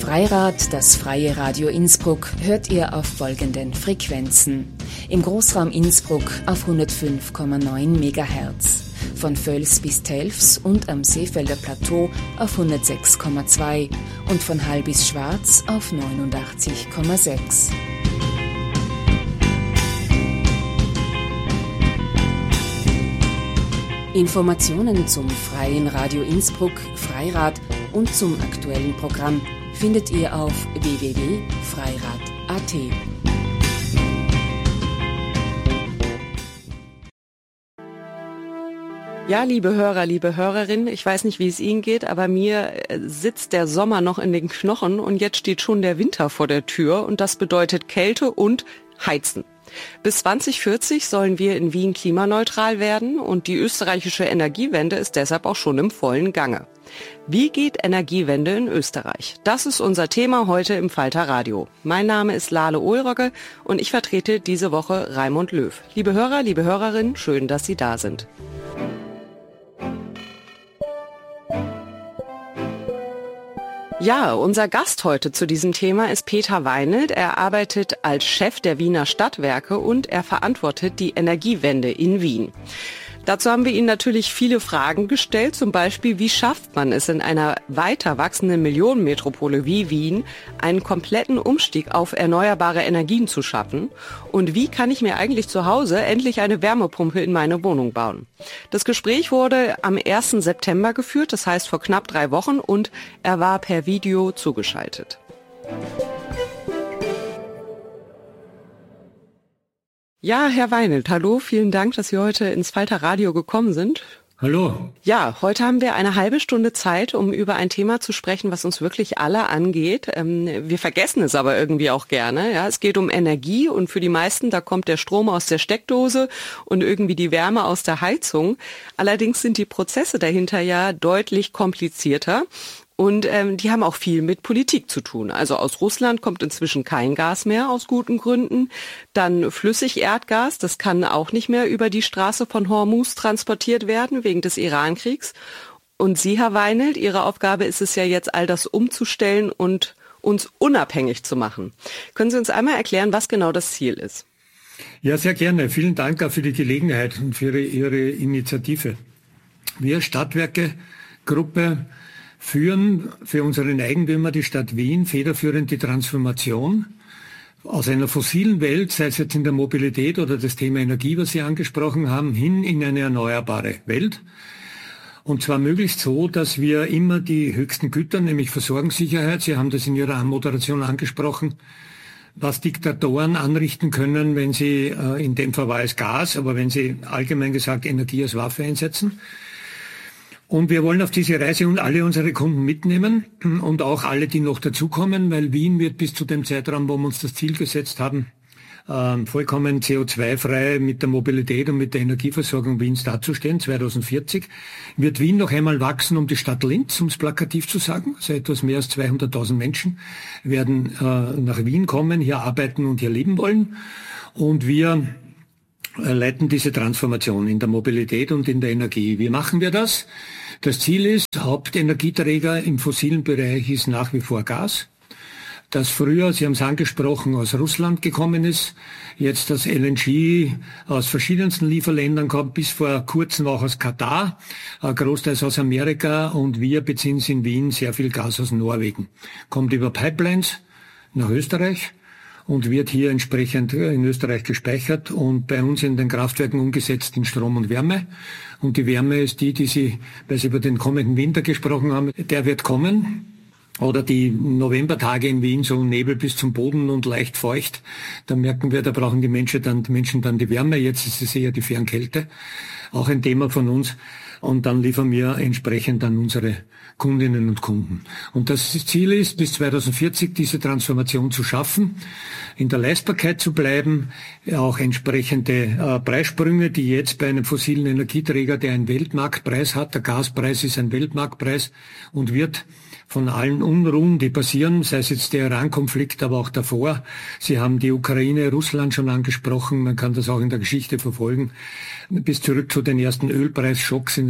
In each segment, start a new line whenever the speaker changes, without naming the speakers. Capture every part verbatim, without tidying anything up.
Freirad, das freie Radio Innsbruck, hört ihr auf folgenden Frequenzen. Im Großraum Innsbruck auf hundertfünf Komma neun Megahertz, von Völs bis Telfs und am Seefelder Plateau auf hundertsechs Komma zwei und von Hall bis Schwarz auf neunundachtzig Komma sechs. Informationen zum Freien Radio Innsbruck, Freirad und zum aktuellen Programm findet ihr auf w w w punkt freirad punkt a t.
Ja, liebe Hörer, liebe Hörerinnen, ich weiß nicht, wie es Ihnen geht, aber mir sitzt der Sommer noch in den Knochen und jetzt steht schon der Winter vor der Tür und das bedeutet Kälte und Heizen. Bis zwanzig vierzig sollen wir in Wien klimaneutral werden und die österreichische Energiewende ist deshalb auch schon im vollen Gange. Wie geht Energiewende in Österreich? Das ist unser Thema heute im Falter Radio. Mein Name ist Lale Ohlrogge und ich vertrete diese Woche Raimund Löw. Liebe Hörer, liebe Hörerinnen, schön, dass Sie da sind. Ja, unser Gast heute zu diesem Thema ist Peter Weinelt. Er arbeitet als Chef der Wiener Stadtwerke und er verantwortet die Energiewende in Wien. Dazu haben wir Ihnen natürlich viele Fragen gestellt, zum Beispiel, wie schafft man es in einer weiter wachsenden Millionenmetropole wie Wien, einen kompletten Umstieg auf erneuerbare Energien zu schaffen? Und wie kann ich mir eigentlich zu Hause endlich eine Wärmepumpe in meine Wohnung bauen? Das Gespräch wurde am ersten September geführt, das heißt vor knapp drei Wochen, und er war per Video zugeschaltet. Ja, Herr Weinelt, hallo, vielen Dank, dass Sie heute ins Falter Radio gekommen sind.
Hallo.
Ja, heute haben wir eine halbe Stunde Zeit, um über ein Thema zu sprechen, was uns wirklich alle angeht. Wir vergessen es aber irgendwie auch gerne. Ja, es geht um Energie und für die meisten, da kommt der Strom aus der Steckdose und irgendwie die Wärme aus der Heizung. Allerdings sind die Prozesse dahinter ja deutlich komplizierter. Und ähm, die haben auch viel mit Politik zu tun. Also aus Russland kommt inzwischen kein Gas mehr, aus guten Gründen. Dann Flüssigerdgas, das kann auch nicht mehr über die Straße von Hormuz transportiert werden, wegen des Iran-Kriegs. Und Sie, Herr Weinelt, Ihre Aufgabe ist es ja jetzt, all das umzustellen und uns unabhängig zu machen. Können Sie uns einmal erklären, was genau das Ziel ist?
Ja, sehr gerne. Vielen Dank auch für die Gelegenheit und für Ihre, Ihre Initiative. Wir Stadtwerke-Gruppe führen für unseren Eigentümer, die Stadt Wien, federführend die Transformation aus einer fossilen Welt, sei es jetzt in der Mobilität oder das Thema Energie, was Sie angesprochen haben, hin in eine erneuerbare Welt. Und zwar möglichst so, dass wir immer die höchsten Güter, nämlich Versorgungssicherheit, Sie haben das in Ihrer Moderation angesprochen, was Diktatoren anrichten können, wenn sie, äh, in dem Fall war es Gas, aber wenn sie allgemein gesagt Energie als Waffe einsetzen. Und wir wollen auf diese Reise alle unsere Kunden mitnehmen und auch alle, die noch dazukommen, weil Wien wird bis zu dem Zeitraum, wo wir uns das Ziel gesetzt haben, äh, vollkommen C O zwei frei mit der Mobilität und mit der Energieversorgung Wiens dazustehen. zweitausendvierzig wird Wien noch einmal wachsen um die Stadt Linz, um es plakativ zu sagen. Also etwas mehr als zweihunderttausend Menschen werden äh, nach Wien kommen, hier arbeiten und hier leben wollen. Und wir leiten diese Transformation in der Mobilität und in der Energie. Wie machen wir das? Das Ziel ist, Hauptenergieträger im fossilen Bereich ist nach wie vor Gas, das früher, Sie haben es angesprochen, aus Russland gekommen ist, jetzt das L N G aus verschiedensten Lieferländern kommt, bis vor kurzem auch aus Katar, großteils aus Amerika, und wir beziehen in Wien sehr viel Gas aus Norwegen. Kommt über Pipelines nach Österreich und wird hier entsprechend in Österreich gespeichert und bei uns in den Kraftwerken umgesetzt in Strom und Wärme. Und die Wärme ist die, die Sie, weil Sie über den kommenden Winter gesprochen haben, der wird kommen. Oder die Novembertage in Wien, so Nebel bis zum Boden und leicht feucht. Da merken wir, da brauchen die Menschen dann, die Menschen dann die Wärme. Jetzt ist es eher die Fernkälte. Auch ein Thema von uns. Und dann liefern wir entsprechend an unsere Kundinnen und Kunden. Und das Ziel ist, bis zweitausendvierzig diese Transformation zu schaffen, in der Leistbarkeit zu bleiben, auch entsprechende äh, Preissprünge, die jetzt bei einem fossilen Energieträger, der einen Weltmarktpreis hat, der Gaspreis ist ein Weltmarktpreis und wird von allen Unruhen, die passieren, sei es jetzt der Iran-Konflikt, aber auch davor. Sie haben die Ukraine, Russland schon angesprochen, man kann das auch in der Geschichte verfolgen, bis zurück zu den ersten Ölpreisschocks in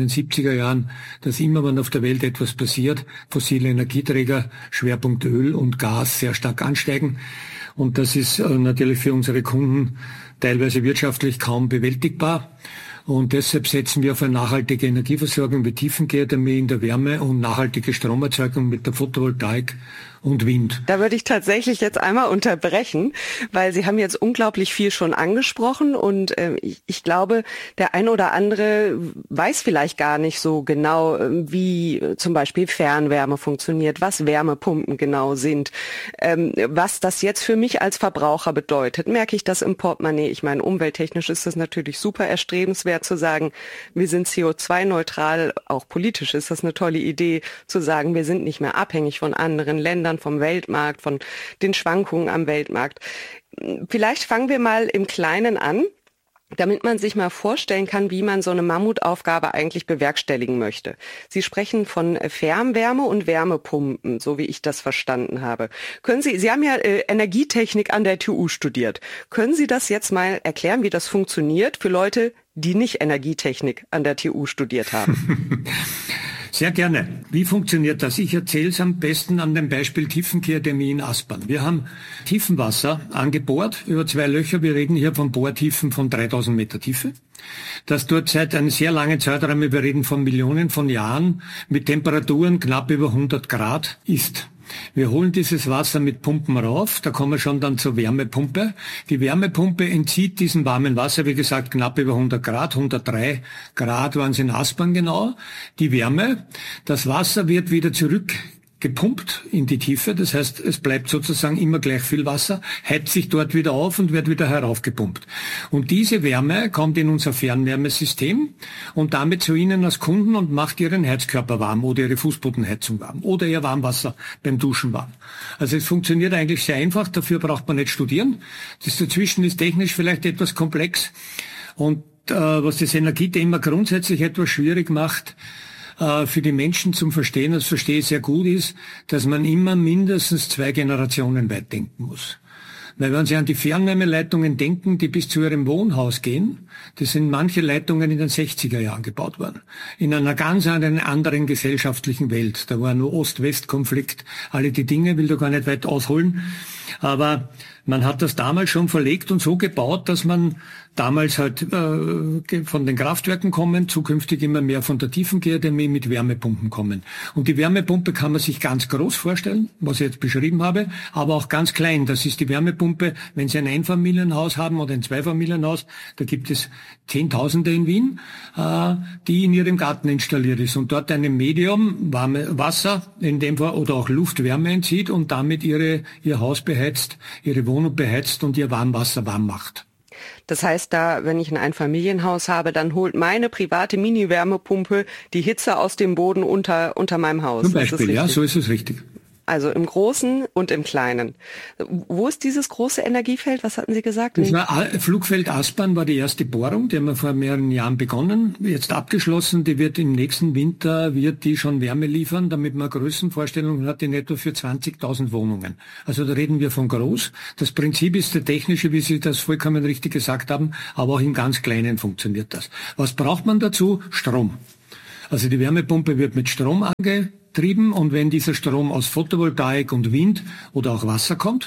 den siebziger Jahren, dass immer, wenn auf der Welt etwas passiert, fossile Energieträger, Schwerpunkt Öl und Gas, sehr stark ansteigen. Und das ist natürlich für unsere Kunden teilweise wirtschaftlich kaum bewältigbar. Und deshalb setzen wir auf eine nachhaltige Energieversorgung mit Tiefengeothermie in der Wärme und nachhaltige Stromerzeugung mit der Photovoltaik und Wind.
Da würde ich tatsächlich jetzt einmal unterbrechen, weil Sie haben jetzt unglaublich viel schon angesprochen und äh, ich, ich glaube, der ein oder andere weiß vielleicht gar nicht so genau, wie äh, zum Beispiel Fernwärme funktioniert, was Wärmepumpen genau sind, ähm, was das jetzt für mich als Verbraucher bedeutet. Merke ich das im Portemonnaie? Ich meine, umwelttechnisch ist das natürlich super erstrebenswert zu sagen, wir sind C O zwei neutral, auch politisch ist das eine tolle Idee zu sagen, wir sind nicht mehr abhängig von anderen Ländern, vom Weltmarkt, von den Schwankungen am Weltmarkt. Vielleicht fangen wir mal im Kleinen an, damit man sich mal vorstellen kann, wie man so eine Mammutaufgabe eigentlich bewerkstelligen möchte. Sie sprechen von Fernwärme und Wärmepumpen, so wie ich das verstanden habe. Können Sie, Sie haben ja äh, Energietechnik an der T U studiert. Können Sie das jetzt mal erklären, wie das funktioniert für Leute, die nicht Energietechnik an der T U studiert haben?
Sehr gerne. Wie funktioniert das? Ich erzähle es am besten an dem Beispiel Tiefengeothermie in Aspern. Wir haben Tiefenwasser angebohrt über zwei Löcher. Wir reden hier von Bohrtiefen von dreitausend Meter Tiefe. Das dort seit einem sehr langen Zeitraum, wir reden von Millionen von Jahren, mit Temperaturen knapp über hundert Grad ist. Wir holen dieses Wasser mit Pumpen rauf, da kommen wir schon dann zur Wärmepumpe. Die Wärmepumpe entzieht diesem warmen Wasser, wie gesagt, knapp über hundert Grad, hundertdrei Grad waren es in Aspern genau, die Wärme. Das Wasser wird wieder zurück gepumpt in die Tiefe, das heißt, es bleibt sozusagen immer gleich viel Wasser, heizt sich dort wieder auf und wird wieder heraufgepumpt. Und diese Wärme kommt in unser Fernwärmesystem und damit zu Ihnen als Kunden und macht Ihren Heizkörper warm oder Ihre Fußbodenheizung warm oder Ihr Warmwasser beim Duschen warm. Also es funktioniert eigentlich sehr einfach, dafür braucht man nicht studieren. Das dazwischen ist technisch vielleicht etwas komplex und äh, was das Energiethema grundsätzlich etwas schwierig macht, für die Menschen zum Verstehen, das verstehe ich sehr gut, ist, dass man immer mindestens zwei Generationen weit denken muss. Weil wenn Sie an die Fernwärmeleitungen denken, die bis zu Ihrem Wohnhaus gehen, das sind manche Leitungen in den sechziger Jahren gebaut worden. In einer ganz anderen gesellschaftlichen Welt. Da war nur Ost-West-Konflikt, alle die Dinge, will da gar nicht weit ausholen. Aber man hat das damals schon verlegt und so gebaut, dass man damals halt äh, von den Kraftwerken kommen, zukünftig immer mehr von der Tiefengeothermie mit Wärmepumpen kommen. Und die Wärmepumpe kann man sich ganz groß vorstellen, was ich jetzt beschrieben habe, aber auch ganz klein. Das ist die Wärmepumpe, wenn Sie ein Einfamilienhaus haben oder ein Zweifamilienhaus, da gibt es Zehntausende in Wien, äh, die in Ihrem Garten installiert ist und dort ein Medium, warme Wasser in dem Fall oder auch Luftwärme entzieht und damit ihre, ihr Haus beheizt, ihre Wohnung beheizt und ihr Warmwasser warm macht.
Das heißt, da, wenn ich ein Einfamilienhaus habe, dann holt meine private Mini-Wärmepumpe die Hitze aus dem Boden unter, unter meinem Haus.
Zum Beispiel, ja, so ist es richtig.
Also im Großen und im Kleinen. Wo ist dieses große Energiefeld? Was hatten Sie gesagt?
Das war Flugfeld Aspern war die erste Bohrung, die haben wir vor mehreren Jahren begonnen, jetzt abgeschlossen. Die wird im nächsten Winter, wird die schon Wärme liefern, damit man Größenvorstellungen hat, in etwa für zwanzigtausend Wohnungen. Also da reden wir von groß. Das Prinzip ist der technische, wie Sie das vollkommen richtig gesagt haben, aber auch im ganz Kleinen funktioniert das. Was braucht man dazu? Strom. Also die Wärmepumpe wird mit Strom angetrieben und wenn dieser Strom aus Photovoltaik und Wind oder auch Wasser kommt,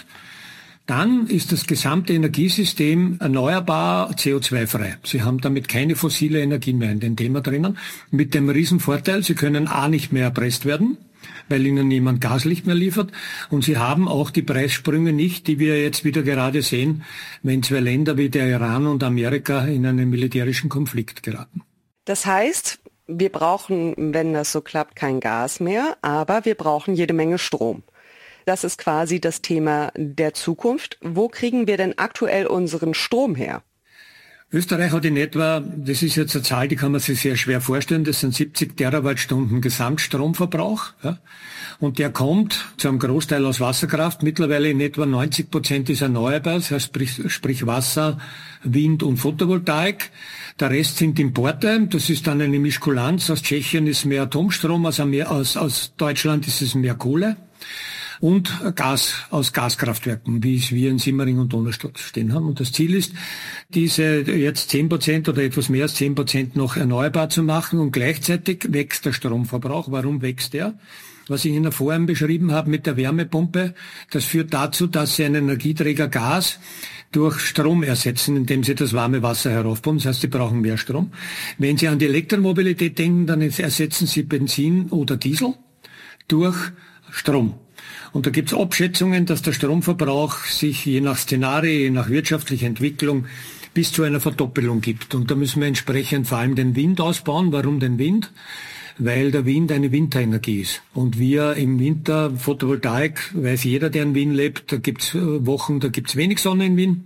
dann ist das gesamte Energiesystem erneuerbar, C O zwei frei. Sie haben damit keine fossile Energie mehr in dem Thema drinnen. Mit dem Riesenvorteil, Sie können A nicht mehr erpresst werden, weil Ihnen niemand Gaslicht mehr liefert. Und Sie haben auch die Preissprünge nicht, die wir jetzt wieder gerade sehen, wenn zwei Länder wie der Iran und Amerika in einen militärischen Konflikt geraten.
Das heißt, wir brauchen, wenn das so klappt, kein Gas mehr, aber wir brauchen jede Menge Strom. Das ist quasi das Thema der Zukunft. Wo kriegen wir denn aktuell unseren Strom her?
Österreich hat in etwa, das ist jetzt eine Zahl, die kann man sich sehr schwer vorstellen, das sind siebzig Terawattstunden Gesamtstromverbrauch. Ja. Und der kommt zu einem Großteil aus Wasserkraft. Mittlerweile in etwa neunzig Prozent ist erneuerbar, das heißt sprich, sprich Wasser, Wind und Photovoltaik. Der Rest sind Importe, das ist dann eine Mischkulanz. Aus Tschechien ist mehr Atomstrom, aus, aus, aus Deutschland ist es mehr Kohle. und Gas aus Gaskraftwerken, wie es wir in Simmering und Donaustadt stehen haben. Und das Ziel ist, diese jetzt zehn Prozent oder etwas mehr als zehn Prozent noch erneuerbar zu machen, und gleichzeitig wächst der Stromverbrauch. Warum wächst der? Was ich Ihnen vorhin beschrieben habe mit der Wärmepumpe, das führt dazu, dass Sie einen Energieträger Gas durch Strom ersetzen, indem Sie das warme Wasser heraufpumpen. Das heißt, Sie brauchen mehr Strom. Wenn Sie an die Elektromobilität denken, dann ersetzen Sie Benzin oder Diesel durch Strom. Und da gibt es Abschätzungen, dass der Stromverbrauch sich je nach Szenario, je nach wirtschaftlicher Entwicklung bis zu einer Verdoppelung gibt. Und da müssen wir entsprechend vor allem den Wind ausbauen. Warum den Wind? Weil der Wind eine Winterenergie ist. Und wir im Winter, Photovoltaik, weiß jeder, der in Wien lebt, da gibt's Wochen, da gibt's wenig Sonne in Wien.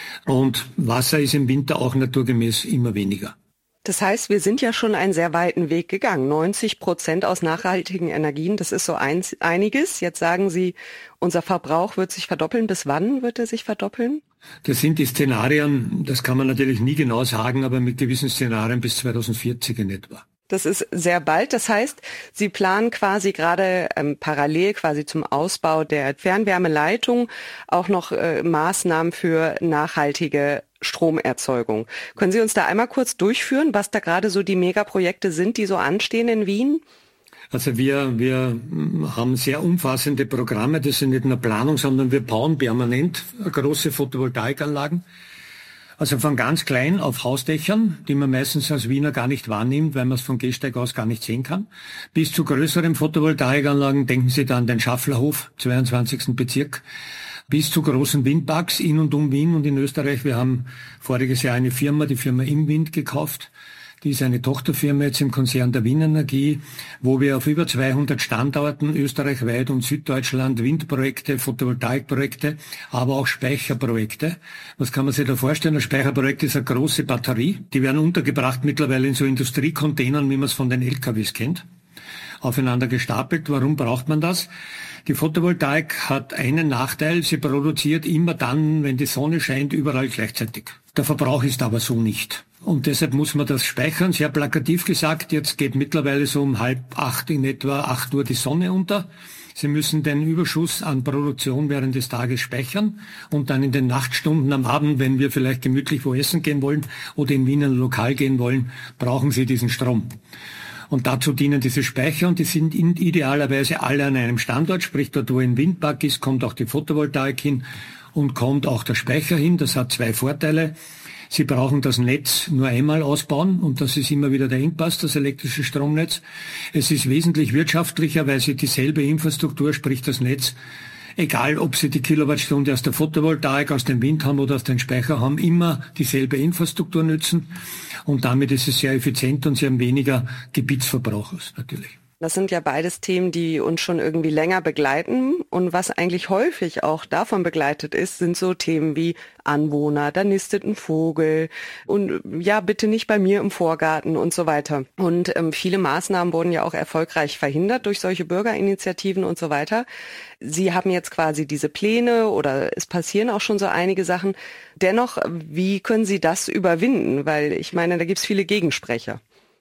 Und Wasser ist im Winter auch naturgemäß immer weniger.
Das heißt, wir sind ja schon einen sehr weiten Weg gegangen. neunzig Prozent aus nachhaltigen Energien, das ist so eins, einiges. Jetzt sagen Sie, unser Verbrauch wird sich verdoppeln. Bis wann wird er sich verdoppeln?
Das sind die Szenarien, das kann man natürlich nie genau sagen, aber mit gewissen Szenarien bis zweitausendvierzig in etwa.
Das ist sehr bald. Das heißt, Sie planen quasi gerade ähm, parallel quasi zum Ausbau der Fernwärmeleitung auch noch äh, Maßnahmen für nachhaltige Stromerzeugung. Können Sie uns da einmal kurz durchführen, was da gerade so die Megaprojekte sind, die so anstehen in Wien?
Also wir, wir haben sehr umfassende Programme. Das sind nicht nur Planung, sondern wir bauen permanent große Photovoltaikanlagen. Also von ganz klein auf Hausdächern, die man meistens als Wiener gar nicht wahrnimmt, weil man es von Gehsteig aus gar nicht sehen kann, bis zu größeren Photovoltaikanlagen, denken Sie da an den Schafflerhof, zweiundzwanzigsten Bezirk, bis zu großen Windparks in und um Wien und in Österreich. Wir haben voriges Jahr eine Firma, die Firma Imwind, gekauft. Die ist eine Tochterfirma jetzt im Konzern der Wien Energie, wo wir auf über zweihundert Standorten österreichweit und Süddeutschland Windprojekte, Photovoltaikprojekte, aber auch Speicherprojekte. Was kann man sich da vorstellen? Ein Speicherprojekt ist eine große Batterie. Die werden untergebracht mittlerweile in so Industriecontainern, wie man es von den L K Ws kennt, aufeinander gestapelt. Warum braucht man das? Die Photovoltaik hat einen Nachteil, sie produziert immer dann, wenn die Sonne scheint, überall gleichzeitig. Der Verbrauch ist aber so nicht. Und deshalb muss man das speichern. Sehr plakativ gesagt, jetzt geht mittlerweile so um halb acht, in etwa acht Uhr die Sonne unter. Sie müssen den Überschuss an Produktion während des Tages speichern und dann in den Nachtstunden am Abend, wenn wir vielleicht gemütlich wo essen gehen wollen oder in Wien in ein Lokal gehen wollen, brauchen Sie diesen Strom. Und dazu dienen diese Speicher, und die sind idealerweise alle an einem Standort, sprich dort, wo ein Windpark ist, kommt auch die Photovoltaik hin und kommt auch der Speicher hin. Das hat zwei Vorteile. Sie brauchen das Netz nur einmal ausbauen, und das ist immer wieder der Engpass, das elektrische Stromnetz. Es ist wesentlich wirtschaftlicher, weil Sie dieselbe Infrastruktur, sprich das Netz, egal ob Sie die Kilowattstunde aus der Photovoltaik, aus dem Wind haben oder aus dem Speicher haben, immer dieselbe Infrastruktur nützen. Und damit ist es sehr effizient und Sie haben weniger Gebietsverbrauch natürlich.
Das sind ja beides Themen, die uns schon irgendwie länger begleiten. Und was eigentlich häufig auch davon begleitet ist, sind so Themen wie Anwohner, da nistet ein Vogel und ja, bitte nicht bei mir im Vorgarten und so weiter. Und ähm, viele Maßnahmen wurden ja auch erfolgreich verhindert durch solche Bürgerinitiativen und so weiter. Sie haben jetzt quasi diese Pläne oder es passieren auch schon so einige Sachen. Dennoch, wie können Sie das überwinden? Weil ich meine, da gibt es viele Gegensprecher.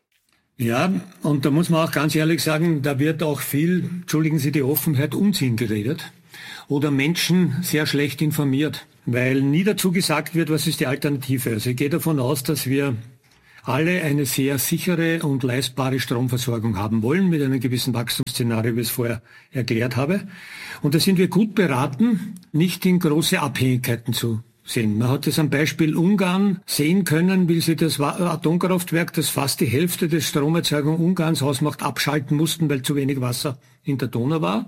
Ja, und da muss man auch ganz ehrlich sagen, da wird auch viel, entschuldigen Sie die Offenheit, Unsinn geredet oder Menschen sehr schlecht informiert, weil nie dazu gesagt wird, was ist die Alternative. Also ich gehe davon aus, dass wir alle eine sehr sichere und leistbare Stromversorgung haben wollen, mit einem gewissen Wachstumsszenario, wie ich es vorher erklärt habe. Und da sind wir gut beraten, nicht in große Abhängigkeiten zu sehen. Man hat es am Beispiel Ungarn sehen können, wie sie das Atomkraftwerk, das fast die Hälfte der Stromerzeugung Ungarns ausmacht, abschalten mussten, weil zu wenig Wasser in der Donau war.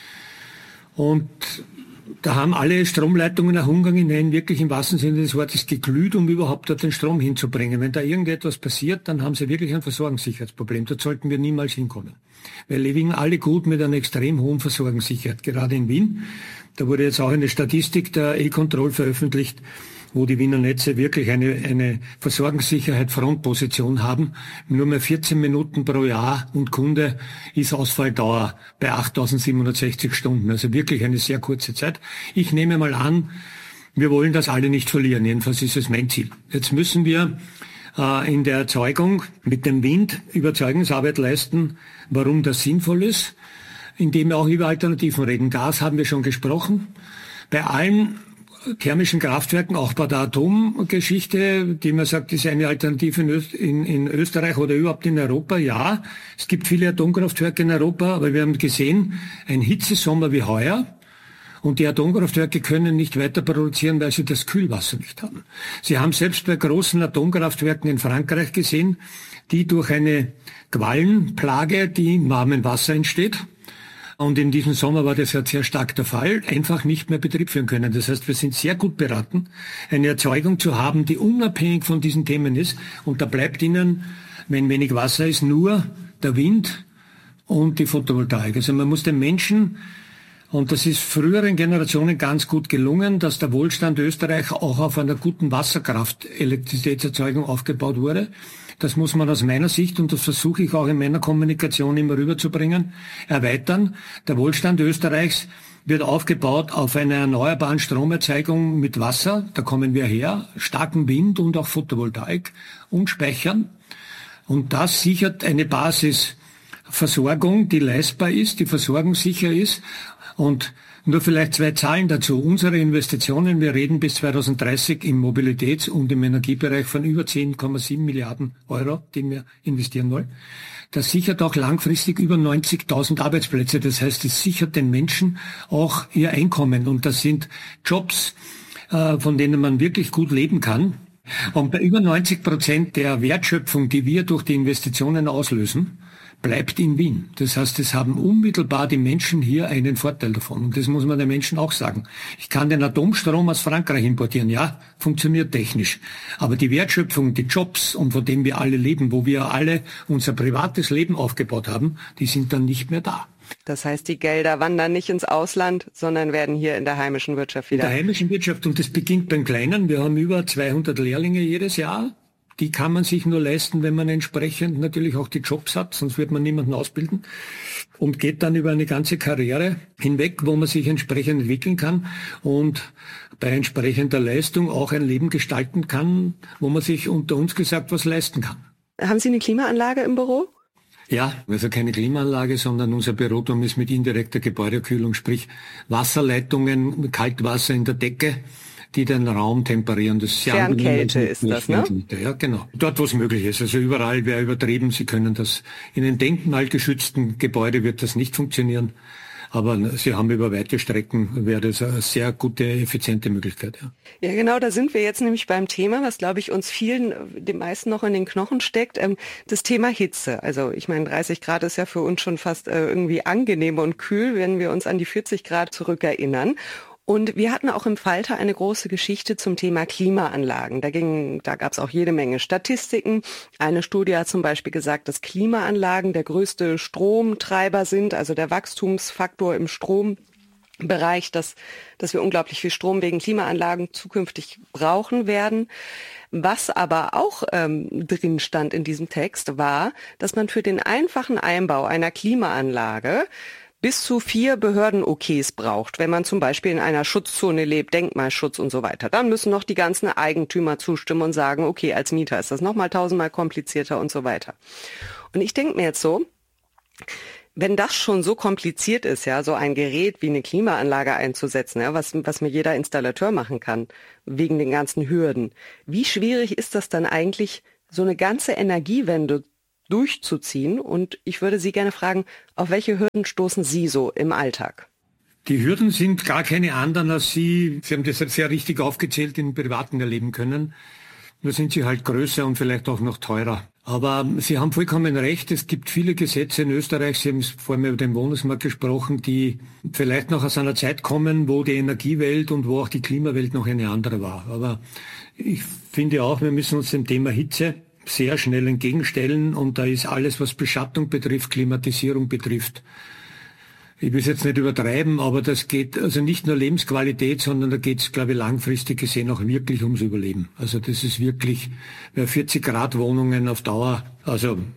Und da haben alle Stromleitungen nach Ungarn hinein wirklich im wahrsten Sinne des Wortes geglüht, um überhaupt dort den Strom hinzubringen. Wenn da irgendetwas passiert, dann haben sie wirklich ein Versorgungssicherheitsproblem. Dort sollten wir niemals hinkommen. Weil wir liegen alle gut mit einer extrem hohen Versorgungssicherheit, gerade in Wien. Da wurde jetzt auch eine Statistik der E-Control veröffentlicht, wo die Wiener Netze wirklich eine, eine Versorgungssicherheit Frontposition haben. Nur mehr vierzehn Minuten pro Jahr und Kunde ist Ausfalldauer bei achttausendsiebenhundertsechzig Stunden. Also wirklich eine sehr kurze Zeit. Ich nehme mal an, wir wollen das alle nicht verlieren. Jedenfalls ist es mein Ziel. Jetzt müssen wir äh, in der Erzeugung mit dem Wind Überzeugungsarbeit leisten, warum das sinnvoll ist. indem wir auch über Alternativen reden. Gas haben wir schon gesprochen. Bei allen thermischen Kraftwerken, auch bei der Atomgeschichte, die man sagt, ist eine Alternative in, Öst, in, in Österreich oder überhaupt in Europa. Ja, es gibt viele Atomkraftwerke in Europa, aber wir haben gesehen, ein Hitzesommer wie heuer, und die Atomkraftwerke können nicht weiter produzieren, weil sie das Kühlwasser nicht haben. Sie haben selbst bei großen Atomkraftwerken in Frankreich gesehen, die durch eine Quallenplage, die im warmen Wasser entsteht, und in diesem Sommer war das ja sehr stark der Fall, einfach nicht mehr Betrieb führen können. Das heißt, wir sind sehr gut beraten, eine Erzeugung zu haben, die unabhängig von diesen Themen ist. Und da bleibt ihnen, wenn wenig Wasser ist, nur der Wind und die Photovoltaik. Also man muss den Menschen, und das ist früheren Generationen ganz gut gelungen, dass der Wohlstand Österreich auch auf einer guten Wasserkraft-Elektrizitätserzeugung aufgebaut wurde. Das muss man aus meiner Sicht, und das versuche ich auch in meiner Kommunikation immer rüberzubringen, erweitern. Der Wohlstand Österreichs wird aufgebaut auf einer erneuerbaren Stromerzeugung mit Wasser. Da kommen wir her, starken Wind und auch Photovoltaik und Speichern. Und das sichert eine Basisversorgung, die leistbar ist, die versorgungssicher ist. Und nur vielleicht zwei Zahlen dazu. Unsere Investitionen, wir reden bis zweitausenddreißig im Mobilitäts- und im Energiebereich von über zehn Komma sieben Milliarden Euro, die wir investieren wollen. Das sichert auch langfristig über neunzigtausend Arbeitsplätze. Das heißt, es sichert den Menschen auch ihr Einkommen. Und das sind Jobs, von denen man wirklich gut leben kann. Und bei über neunzig Prozent der Wertschöpfung, die wir durch die Investitionen auslösen, bleibt in Wien. Das heißt, es haben unmittelbar die Menschen hier einen Vorteil davon. Und das muss man den Menschen auch sagen. Ich kann den Atomstrom aus Frankreich importieren. Ja, funktioniert technisch. Aber die Wertschöpfung, die Jobs, und von denen wir alle leben, wo wir alle unser privates Leben aufgebaut haben, die sind dann nicht mehr da.
Das heißt, die Gelder wandern nicht ins Ausland, sondern werden hier in der heimischen Wirtschaft wieder...
In der heimischen Wirtschaft. Und das beginnt beim Kleinen. Wir haben über zweihundert Lehrlinge jedes Jahr. Die kann man sich nur leisten, wenn man entsprechend natürlich auch die Jobs hat, sonst wird man niemanden ausbilden, und geht dann über eine ganze Karriere hinweg, wo man sich entsprechend entwickeln kann und bei entsprechender Leistung auch ein Leben gestalten kann, wo man sich unter uns gesagt was leisten kann.
Haben Sie eine Klimaanlage im Büro?
Ja, also keine Klimaanlage, sondern unser Büroturm ist mit indirekter Gebäudekühlung, sprich Wasserleitungen, Kaltwasser in der Decke, die den Raum temperieren. Das ist
Fernkälte ist das, ne?
Ja, genau. Dort, wo es möglich ist. Also überall wäre übertrieben. Sie können das, in einem denkmalgeschützten Gebäude wird das nicht funktionieren. Aber Sie haben über weite Strecken, wäre das eine sehr gute, effiziente Möglichkeit. Ja.
Ja, genau, da sind wir jetzt nämlich beim Thema, was, glaube ich, uns vielen, den meisten noch in den Knochen steckt, ähm, das Thema Hitze. Also ich meine, dreißig Grad ist ja für uns schon fast äh, irgendwie angenehm und kühl, wenn wir uns an die vierzig Grad zurückerinnern. Und wir hatten auch im Falter eine große Geschichte zum Thema Klimaanlagen. Da ging, da gab es auch jede Menge Statistiken. Eine Studie hat zum Beispiel gesagt, dass Klimaanlagen der größte Stromtreiber sind, also der Wachstumsfaktor im Strombereich, dass, dass wir unglaublich viel Strom wegen Klimaanlagen zukünftig brauchen werden. Was aber auch ähm, drin stand in diesem Text, war, dass man für den einfachen Einbau einer Klimaanlage bis zu vier Behörden-Ok's braucht, wenn man zum Beispiel in einer Schutzzone lebt, Denkmalschutz und so weiter. Dann müssen noch die ganzen Eigentümer zustimmen und sagen, okay, als Mieter ist das nochmal tausendmal komplizierter und so weiter. Und ich denke mir jetzt so, wenn das schon so kompliziert ist, ja, so ein Gerät wie eine Klimaanlage einzusetzen, ja, was, was mir jeder Installateur machen kann, wegen den ganzen Hürden, wie schwierig ist das dann eigentlich, so eine ganze Energiewende durchzuziehen? Und ich würde Sie gerne fragen, auf welche Hürden stoßen Sie so im Alltag?
Die Hürden sind gar keine anderen, als Sie, Sie haben das sehr richtig aufgezählt, im Privaten erleben können. Nur sind sie halt größer und vielleicht auch noch teurer. Aber Sie haben vollkommen recht, es gibt viele Gesetze in Österreich, Sie haben vorhin über den Wohnungsmarkt gesprochen, die vielleicht noch aus einer Zeit kommen, wo die Energiewelt und wo auch die Klimawelt noch eine andere war. Aber ich finde auch, wir müssen uns dem Thema Hitze sehr schnell entgegenstellen, und da ist alles, was Beschattung betrifft, Klimatisierung betrifft. Ich will es jetzt nicht übertreiben, aber das geht also nicht nur Lebensqualität, sondern da geht es, glaube ich, langfristig gesehen auch wirklich ums Überleben. Also das ist wirklich, wer vierzig Grad Wohnungen auf Dauer, also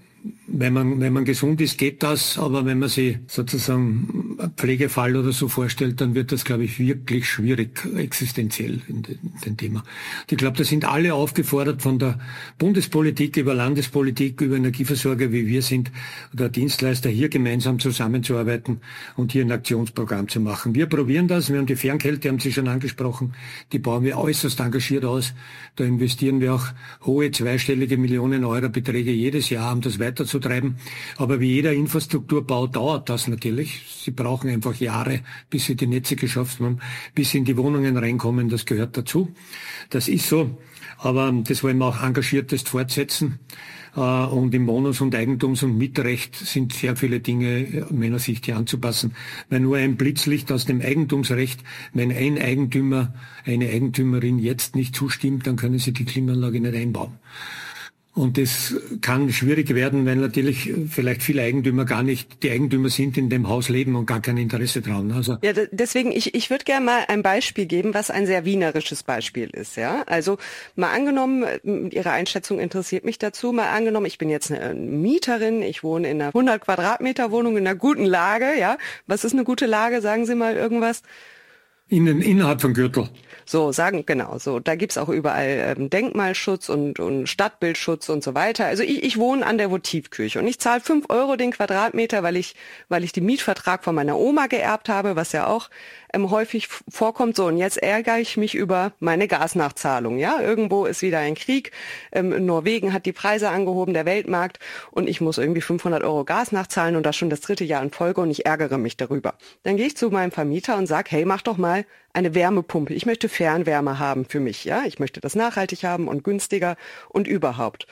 Wenn man, wenn man gesund ist, geht das, aber wenn man sich sozusagen einen Pflegefall oder so vorstellt, dann wird das, glaube ich, wirklich schwierig, existenziell in dem Thema. Ich glaube, da sind alle aufgefordert, von der Bundespolitik über Landespolitik, über Energieversorger, wie wir sind, oder Dienstleister, hier gemeinsam zusammenzuarbeiten und hier ein Aktionsprogramm zu machen. Wir probieren das, wir haben die Fernkälte, haben Sie schon angesprochen, die bauen wir äußerst engagiert aus. Da investieren wir auch hohe zweistellige Millionen Euro Beträge jedes Jahr, um das weiter zu treiben. Aber wie jeder Infrastrukturbau dauert das natürlich. Sie brauchen einfach Jahre, bis sie die Netze geschafft haben, bis sie in die Wohnungen reinkommen. Das gehört dazu. Das ist so. Aber das wollen wir auch engagiertest fortsetzen. Und im Wohnungs- und Eigentums- und Mietrecht sind sehr viele Dinge aus meiner Sicht hier anzupassen. Weil nur ein Blitzlicht aus dem Eigentumsrecht, wenn ein Eigentümer, eine Eigentümerin jetzt nicht zustimmt, dann können sie die Klimaanlage nicht einbauen. Und das kann schwierig werden, weil natürlich vielleicht viele Eigentümer gar nicht die Eigentümer sind, in dem Haus leben und gar kein Interesse dran. Also
ja, deswegen, ich, ich würde gerne mal ein Beispiel geben, was ein sehr wienerisches Beispiel ist. Ja, also mal angenommen, Ihre Einschätzung interessiert mich dazu, mal angenommen, ich bin jetzt eine Mieterin, ich wohne in einer hundert Quadratmeter Wohnung in einer guten Lage. Ja, was ist eine gute Lage? Sagen Sie mal irgendwas.
Innen, innerhalb von Gürtel.
So, sagen, genau, so. Da gibt's auch überall ähm, Denkmalschutz und, und Stadtbildschutz und so weiter. Also ich, ich wohne an der Votivkirche und ich zahle fünf Euro den Quadratmeter, weil ich, weil ich den Mietvertrag von meiner Oma geerbt habe, was ja auch ähm, häufig vorkommt. So, und jetzt ärgere ich mich über meine Gasnachzahlung. Ja, irgendwo ist wieder ein Krieg. Ähm, Norwegen hat die Preise angehoben, der Weltmarkt, und ich muss irgendwie fünfhundert Euro Gas nachzahlen und das schon das dritte Jahr in Folge und ich ärgere mich darüber. Dann gehe ich zu meinem Vermieter und sage, hey, mach doch mal eine Wärmepumpe. Ich möchte Fernwärme haben für mich, ja. Ich möchte das nachhaltig haben und günstiger und überhaupt.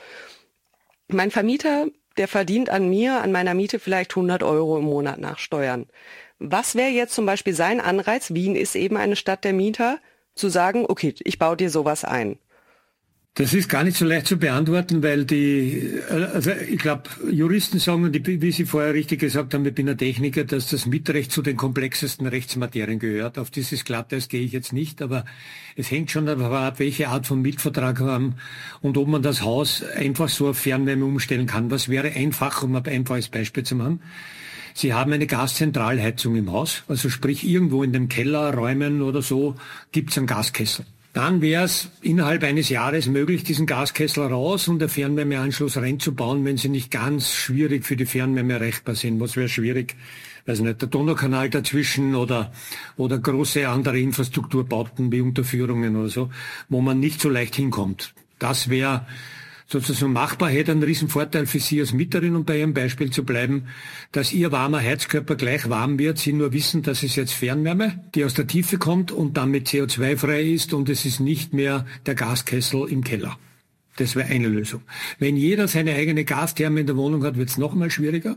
Mein Vermieter, der verdient an mir, an meiner Miete vielleicht hundert Euro im Monat nach Steuern. Was wäre jetzt zum Beispiel sein Anreiz? Wien ist eben eine Stadt der Mieter, zu sagen, okay, ich baue dir sowas ein.
Das ist gar nicht so leicht zu beantworten, weil die, also ich glaube, Juristen sagen, und wie Sie vorher richtig gesagt haben, ich bin ein Techniker, dass das Mietrecht zu den komplexesten Rechtsmaterien gehört. Auf dieses Glatteis gehe ich jetzt nicht, aber es hängt schon davon ab, welche Art von Mietvertrag wir haben und ob man das Haus einfach so auf Fernwärme umstellen kann. Was wäre einfach, um ein einfaches Beispiel zu machen? Sie haben eine Gaszentralheizung im Haus, also sprich irgendwo in den Kellerräumen oder so gibt es einen Gaskessel. Dann wäre es innerhalb eines Jahres möglich, diesen Gaskessel raus und den Fernwärmeanschluss reinzubauen, wenn sie nicht ganz schwierig für die Fernwärme erreichbar sind. Was wäre schwierig? Weiß nicht, der Donaukanal dazwischen oder, oder große andere Infrastrukturbauten wie Unterführungen oder so, wo man nicht so leicht hinkommt. Das wäre sozusagen machbar, hätte einen riesen Vorteil für Sie als Mieterin, um bei Ihrem Beispiel zu bleiben, dass Ihr warmer Heizkörper gleich warm wird, Sie nur wissen, dass es jetzt Fernwärme, die aus der Tiefe kommt und damit C O zwei frei ist und es ist nicht mehr der Gaskessel im Keller. Das wäre eine Lösung. Wenn jeder seine eigene Gastherme in der Wohnung hat, wird es noch mal schwieriger,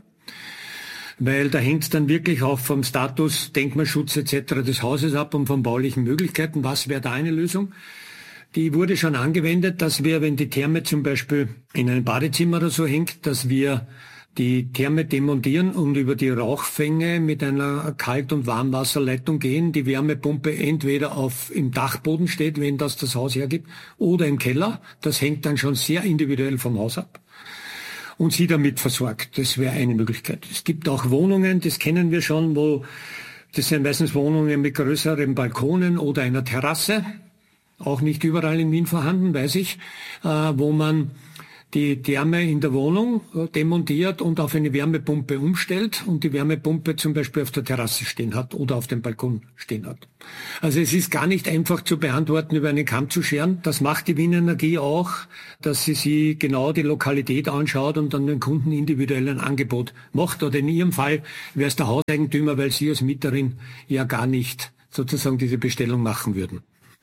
weil da hängt es dann wirklich auch vom Status, Denkmalschutz et cetera des Hauses ab und von baulichen Möglichkeiten. Was wäre da eine Lösung? Die wurde schon angewendet, dass wir, wenn die Therme zum Beispiel in einem Badezimmer oder so hängt, dass wir die Therme demontieren und über die Rauchfänge mit einer Kalt- und Warmwasserleitung gehen, die Wärmepumpe entweder auf im Dachboden steht, wenn das das Haus hergibt, oder im Keller. Das hängt dann schon sehr individuell vom Haus ab. Und sie damit versorgt. Das wäre eine Möglichkeit. Es gibt auch Wohnungen, das kennen wir schon, wo das sind meistens Wohnungen mit größeren Balkonen oder einer Terrasse. Auch nicht überall in Wien vorhanden, weiß ich, äh, wo man die Therme in der Wohnung äh, demontiert und auf eine Wärmepumpe umstellt und die Wärmepumpe zum Beispiel auf der Terrasse stehen hat oder auf dem Balkon stehen hat. Also es ist gar nicht einfach zu beantworten, über einen Kamm zu scheren. Das macht die Wien Energie auch, dass sie sich genau die Lokalität anschaut und dann den Kunden individuell ein Angebot macht. Oder in Ihrem Fall wäre es der Hauseigentümer, weil Sie als Mieterin ja gar nicht sozusagen diese Bestellung machen würden.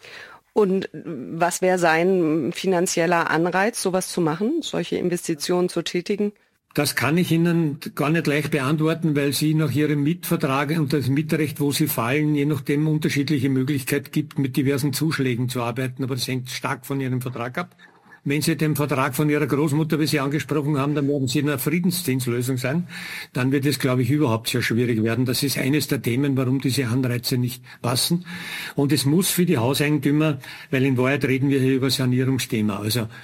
Und was wäre sein finanzieller Anreiz, sowas zu machen, solche Investitionen zu tätigen?
Das kann ich Ihnen gar nicht leicht beantworten, weil Sie nach Ihrem Mietvertrag und das Mietrecht, wo Sie fallen, je nachdem unterschiedliche Möglichkeit gibt, mit diversen Zuschlägen zu arbeiten. Aber das hängt stark von Ihrem Vertrag ab. Wenn Sie den Vertrag von Ihrer Großmutter, wie Sie angesprochen haben, dann werden Sie in einer Friedenszinslösung sein. Dann wird es, glaube ich, überhaupt sehr schwierig werden. Das ist eines der Themen, warum diese Anreize nicht passen. Und es muss für die Hauseigentümer, weil in Wahrheit reden wir hier über Sanierungsthema. Also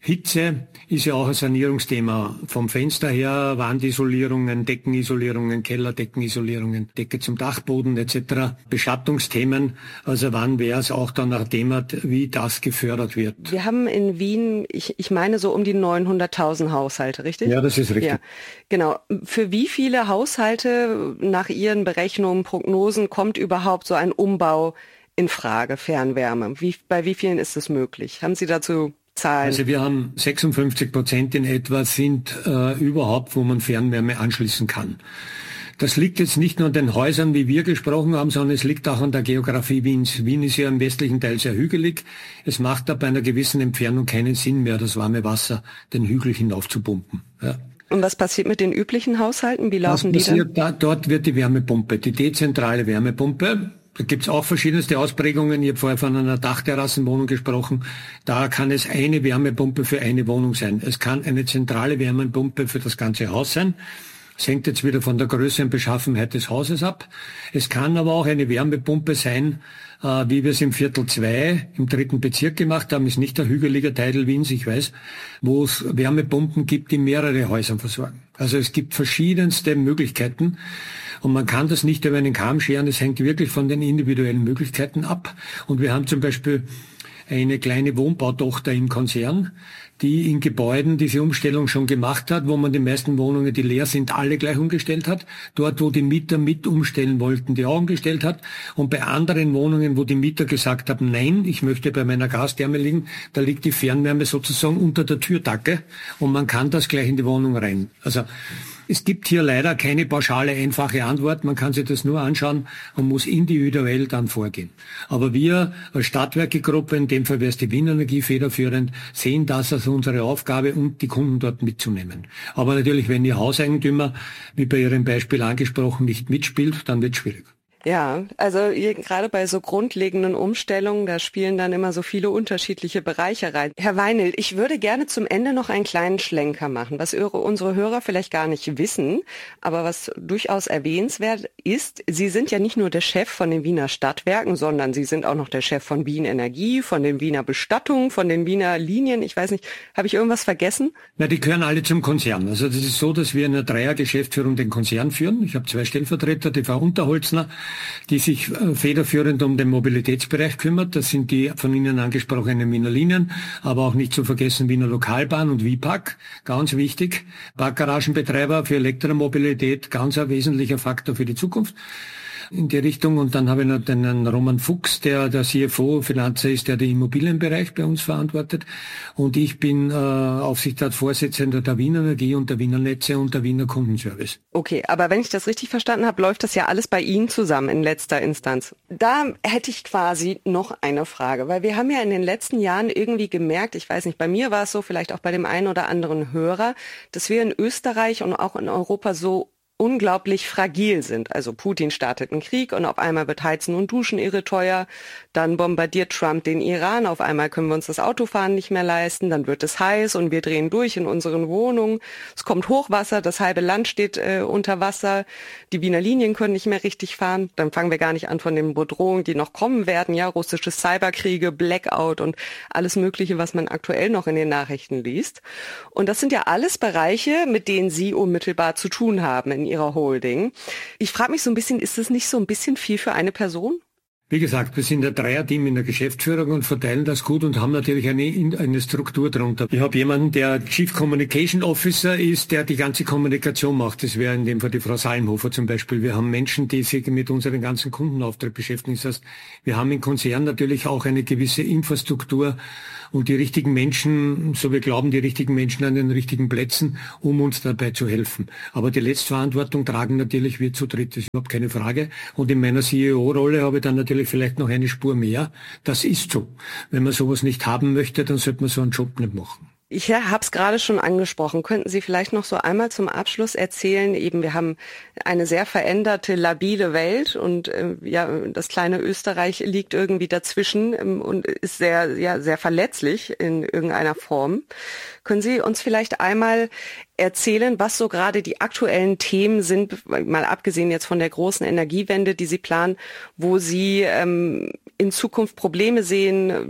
Hitze ist ja auch ein Sanierungsthema. Vom Fenster her, Wandisolierungen, Deckenisolierungen, Kellerdeckenisolierungen, Decke zum Dachboden et cetera. Beschattungsthemen. Also wann wäre es auch dann ein Thema, wie das gefördert wird?
Wir haben in Wien, ich, ich meine so um die neunhunderttausend Haushalte, richtig?
Ja, das ist richtig.
Ja, genau. Für wie viele Haushalte nach Ihren Berechnungen, Prognosen kommt überhaupt so ein Umbau in Frage, Fernwärme? Wie, bei wie vielen ist es möglich? Haben Sie dazu Zahlen?
Also wir haben sechsundfünfzig Prozent in etwa sind äh, überhaupt, wo man Fernwärme anschließen kann. Das liegt jetzt nicht nur an den Häusern, wie wir gesprochen haben, sondern es liegt auch an der Geografie Wiens. Wien ist ja im westlichen Teil sehr hügelig. Es macht da bei einer gewissen Entfernung keinen Sinn mehr, das warme Wasser den Hügel hinauf zu pumpen. Ja.
Und was passiert mit den üblichen Haushalten? Wie laufen die dann?
Da, dort wird die Wärmepumpe, die dezentrale Wärmepumpe. Da gibt's auch verschiedenste Ausprägungen. Ich habe vorher von einer Dachterrassenwohnung gesprochen. Da kann es eine Wärmepumpe für eine Wohnung sein. Es kann eine zentrale Wärmepumpe für das ganze Haus sein. Das hängt jetzt wieder von der Größe und Beschaffenheit des Hauses ab. Es kann aber auch eine Wärmepumpe sein, äh, wie wir es im Viertel zwei im dritten Bezirk gemacht haben. Ist nicht der hügelige Teil Wiens, ich weiß, wo es Wärmepumpen gibt, die mehrere Häuser versorgen. Also es gibt verschiedenste Möglichkeiten. Und man kann das nicht über einen Kamm scheren, es hängt wirklich von den individuellen Möglichkeiten ab. Und wir haben zum Beispiel eine kleine Wohnbautochter im Konzern, die in Gebäuden diese Umstellung schon gemacht hat, wo man die meisten Wohnungen, die leer sind, alle gleich umgestellt hat. Dort, wo die Mieter mit umstellen wollten, die auch umgestellt hat. Und bei anderen Wohnungen, wo die Mieter gesagt haben, nein, ich möchte bei meiner Gastherme liegen, da liegt die Fernwärme sozusagen unter der Türdecke und man kann das gleich in die Wohnung rein. Also es gibt hier leider keine pauschale, einfache Antwort. Man kann sich das nur anschauen und muss individuell dann vorgehen. Aber wir als Stadtwerkegruppe, in dem Fall wäre es die Wien Energie federführend, sehen das als unsere Aufgabe, um die Kunden dort mitzunehmen. Aber natürlich, wenn Ihr Hauseigentümer, wie bei Ihrem Beispiel angesprochen, nicht mitspielt, dann wird es schwierig.
Ja, also gerade bei so grundlegenden Umstellungen, da spielen dann immer so viele unterschiedliche Bereiche rein. Herr Weinl, ich würde gerne zum Ende noch einen kleinen Schlenker machen, was unsere Hörer vielleicht gar nicht wissen, aber was durchaus erwähnenswert ist. Sie sind ja nicht nur der Chef von den Wiener Stadtwerken, sondern Sie sind auch noch der Chef von Wien Energie, von den Wiener Bestattungen, von den Wiener Linien. Ich weiß nicht, habe ich irgendwas vergessen?
Na, die gehören alle zum Konzern. Also das ist so, dass wir in einer Dreier-Geschäftsführung den Konzern führen. Ich habe zwei Stellvertreter, die Frau Unterholzner, die sich federführend um den Mobilitätsbereich kümmert. Das sind die von Ihnen angesprochenen Wiener Linien, aber auch nicht zu vergessen Wiener Lokalbahn und Wipak, ganz wichtig. Parkgaragenbetreiber für Elektromobilität, ganz ein wesentlicher Faktor für die Zukunft in die Richtung. Und dann habe ich noch den Roman Fuchs, der der C F O Finanzer ist, der den Immobilienbereich bei uns verantwortet. Und ich bin äh, Aufsichtsratsvorsitzender der Wiener Energie und der Wiener Netze und der Wiener Kundenservice.
Okay, aber wenn ich das richtig verstanden habe, läuft das ja alles bei Ihnen zusammen in letzter Instanz. Da hätte ich quasi noch eine Frage, weil wir haben ja in den letzten Jahren irgendwie gemerkt, ich weiß nicht, bei mir war es so, vielleicht auch bei dem einen oder anderen Hörer, dass wir in Österreich und auch in Europa so unglaublich fragil sind. Also Putin startet einen Krieg und auf einmal wird Heizen und Duschen irre teuer. Dann bombardiert Trump den Iran. Auf einmal können wir uns das Autofahren nicht mehr leisten. Dann wird es heiß und wir drehen durch in unseren Wohnungen. Es kommt Hochwasser, das halbe Land steht äh, unter Wasser. Die Wiener Linien können nicht mehr richtig fahren. Dann fangen wir gar nicht an von den Bedrohungen, die noch kommen werden. Ja, russische Cyberkriege, Blackout und alles Mögliche, was man aktuell noch in den Nachrichten liest. Und das sind ja alles Bereiche, mit denen Sie unmittelbar zu tun haben in Ihrer Holding. Ich frage mich so ein bisschen, ist das nicht so ein bisschen viel für eine Person?
Wie gesagt, wir sind ein Dreierteam in der Geschäftsführung und verteilen das gut und haben natürlich eine, eine Struktur drunter. Ich habe jemanden, der Chief Communication Officer ist, der die ganze Kommunikation macht. Das wäre in dem Fall die Frau Salmhofer zum Beispiel. Wir haben Menschen, die sich mit unseren ganzen Kundenauftrag beschäftigen. Das heißt, wir haben im Konzern natürlich auch eine gewisse Infrastruktur und die richtigen Menschen, so wir glauben, die richtigen Menschen an den richtigen Plätzen, um uns dabei zu helfen. Aber die Letztverantwortung tragen natürlich wir zu dritt, das ist überhaupt keine Frage. Und in meiner C E O-Rolle habe ich dann natürlich vielleicht noch eine Spur mehr. Das ist so. Wenn man sowas nicht haben möchte, dann sollte man so einen Job nicht machen.
Ich habe es gerade schon angesprochen. Könnten Sie vielleicht noch so einmal zum Abschluss erzählen, eben wir haben eine sehr veränderte, labile Welt und äh, ja, das kleine Österreich liegt irgendwie dazwischen ähm, und ist sehr, ja, sehr verletzlich in irgendeiner Form. Können Sie uns vielleicht einmal erzählen, was so gerade die aktuellen Themen sind, mal abgesehen jetzt von der großen Energiewende, die Sie planen, wo Sie ähm, in Zukunft Probleme sehen,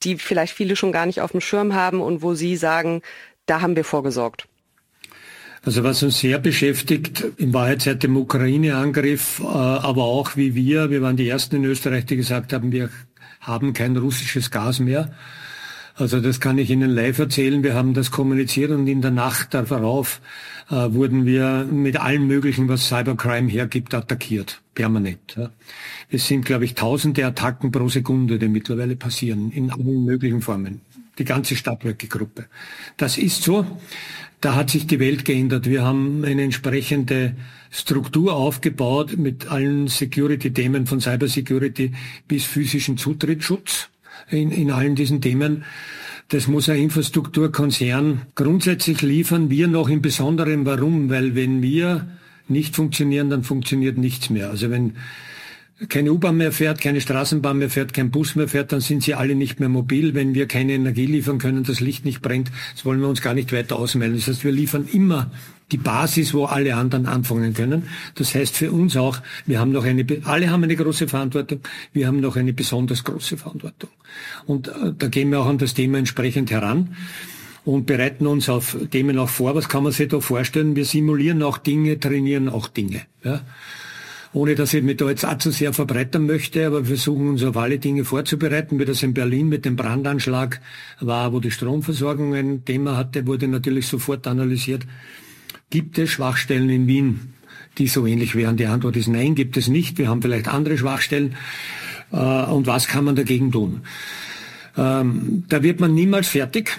die vielleicht viele schon gar nicht auf dem Schirm haben und wo Sie sagen, da haben wir vorgesorgt?
Also was uns sehr beschäftigt, in Wahrheit seit dem Ukraine-Angriff, aber auch wie wir, wir waren die Ersten in Österreich, die gesagt haben, wir haben kein russisches Gas mehr. Also das kann ich Ihnen live erzählen. Wir haben das kommuniziert und in der Nacht darauf äh, wurden wir mit allem Möglichen, was Cybercrime hergibt, attackiert. Permanent. Ja. Es sind, glaube ich, tausende Attacken pro Sekunde, die mittlerweile passieren, in allen möglichen Formen. Die ganze Stadtwerke-Gruppe. Das ist so. Da hat sich die Welt geändert. Wir haben eine entsprechende Struktur aufgebaut mit allen Security-Themen von Cybersecurity bis physischen Zutrittsschutz. In, in allen diesen Themen. Das muss ein Infrastrukturkonzern grundsätzlich liefern. Wir noch im Besonderen. Warum? Weil wenn wir nicht funktionieren, dann funktioniert nichts mehr. Also wenn keine U-Bahn mehr fährt, keine Straßenbahn mehr fährt, kein Bus mehr fährt, dann sind sie alle nicht mehr mobil. Wenn wir keine Energie liefern können, das Licht nicht brennt, das wollen wir uns gar nicht weiter ausmelden. Das heißt, wir liefern immer die Basis, wo alle anderen anfangen können. Das heißt für uns auch, wir haben noch eine, alle haben eine große Verantwortung, wir haben noch eine besonders große Verantwortung. Und äh, da gehen wir auch an das Thema entsprechend heran und bereiten uns auf Themen auch vor. Was kann man sich da vorstellen? Wir simulieren auch Dinge, trainieren auch Dinge. Ja? Ohne dass ich mich da jetzt auch zu sehr verbreitern möchte, aber wir versuchen uns auf alle Dinge vorzubereiten, wie das in Berlin mit dem Brandanschlag war, wo die Stromversorgung ein Thema hatte, wurde natürlich sofort analysiert. Gibt es Schwachstellen in Wien, die so ähnlich wären? Die Antwort ist nein, gibt es nicht. Wir haben vielleicht andere Schwachstellen. Und was kann man dagegen tun? Da wird man niemals fertig.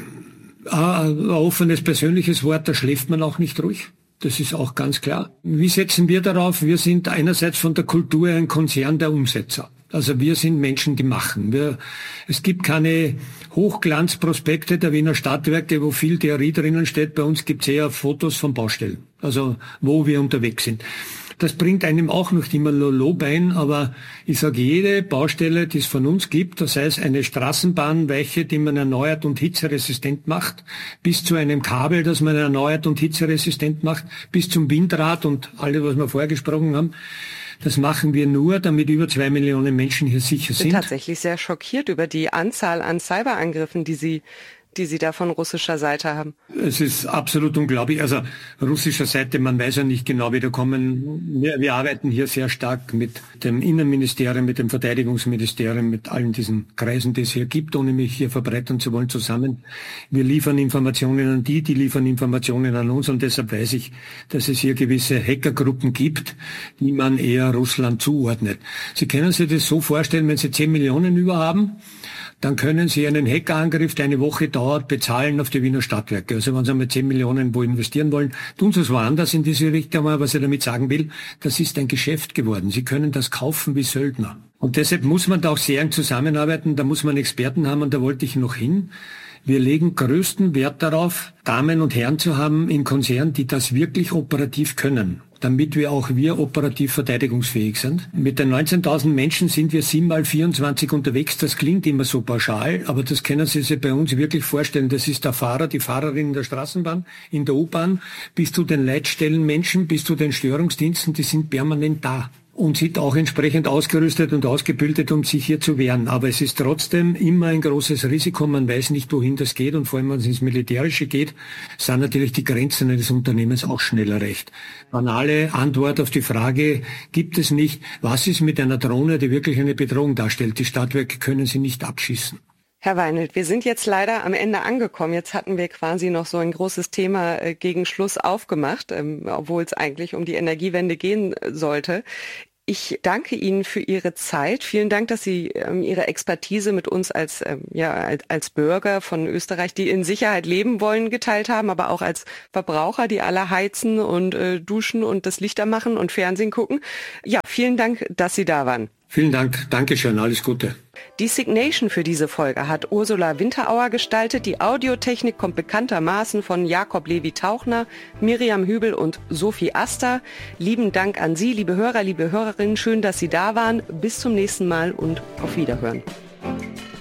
Ein offenes persönliches Wort, da schläft man auch nicht ruhig. Das ist auch ganz klar. Wie setzen wir darauf? Wir sind einerseits von der Kultur ein Konzern der Umsetzer. Also wir sind Menschen, die machen. Wir, es gibt keine Hochglanzprospekte der Wiener Stadtwerke, wo viel Theorie drinnen steht. Bei uns gibt es eher Fotos von Baustellen, also wo wir unterwegs sind. Das bringt einem auch nicht immer Lob ein, aber ich sage, jede Baustelle, die es von uns gibt, das heißt eine Straßenbahnweiche, die man erneuert und hitzeresistent macht, bis zu einem Kabel, das man erneuert und hitzeresistent macht, bis zum Windrad und alles, was wir vorher gesprochen haben, das machen wir nur, damit über zwei Millionen Menschen hier sicher sind.
Ich bin tatsächlich sehr schockiert über die Anzahl an Cyberangriffen, die Sie die Sie da von russischer Seite haben.
Es ist absolut unglaublich. Also russischer Seite, man weiß ja nicht genau, wie da kommen. Wir, wir arbeiten hier sehr stark mit dem Innenministerium, mit dem Verteidigungsministerium, mit allen diesen Kreisen, die es hier gibt, ohne mich hier verbreitern zu wollen, zusammen. Wir liefern Informationen an die, die liefern Informationen an uns und deshalb weiß ich, dass es hier gewisse Hackergruppen gibt, die man eher Russland zuordnet. Sie können sich das so vorstellen, wenn Sie zehn Millionen über haben, dann können Sie einen Hackerangriff, der eine Woche dauert, bezahlen auf die Wiener Stadtwerke. Also wenn Sie einmal zehn Millionen wo investieren wollen, tun Sie es woanders in diese Richtung. Aber was ich damit sagen will, das ist ein Geschäft geworden. Sie können das kaufen wie Söldner. Und deshalb muss man da auch sehr eng zusammenarbeiten. Da muss man Experten haben und da wollte ich noch hin. Wir legen größten Wert darauf, Damen und Herren zu haben in Konzernen, die das wirklich operativ können, damit wir auch wir operativ verteidigungsfähig sind. Mit den neunzehntausend Menschen sind wir sieben mal vierundzwanzig unterwegs. Das klingt immer so pauschal, aber das können Sie sich bei uns wirklich vorstellen. Das ist der Fahrer, die Fahrerin in der Straßenbahn, in der U-Bahn, bis zu den Leitstellenmenschen, bis zu den Störungsdiensten, die sind permanent da. Und sind auch entsprechend ausgerüstet und ausgebildet, um sich hier zu wehren. Aber es ist trotzdem immer ein großes Risiko. Man weiß nicht, wohin das geht. Und vor allem, wenn es ins Militärische geht, sind natürlich die Grenzen eines Unternehmens auch schnell erreicht. Banale Antwort auf die Frage gibt es nicht. Was ist mit einer Drohne, die wirklich eine Bedrohung darstellt? Die Stadtwerke können sie nicht abschießen.
Herr Weinelt, wir sind jetzt leider am Ende angekommen. Jetzt hatten wir quasi noch so ein großes Thema äh, gegen Schluss aufgemacht, ähm, obwohl es eigentlich um die Energiewende gehen sollte. Ich danke Ihnen für Ihre Zeit. Vielen Dank, dass Sie ähm, Ihre Expertise mit uns als, ähm, ja, als, als Bürger von Österreich, die in Sicherheit leben wollen, geteilt haben, aber auch als Verbraucher, die alle heizen und äh, duschen und das Licht anmachen und Fernsehen gucken. Ja, vielen Dank, dass Sie da waren.
Vielen Dank. Dankeschön. Alles Gute.
Die Signation für diese Folge hat Ursula Winterauer gestaltet. Die Audiotechnik kommt bekanntermaßen von Jakob Levi-Tauchner, Miriam Hübel und Sophie Aster. Lieben Dank an Sie, liebe Hörer, liebe Hörerinnen. Schön, dass Sie da waren. Bis zum nächsten Mal und auf Wiederhören.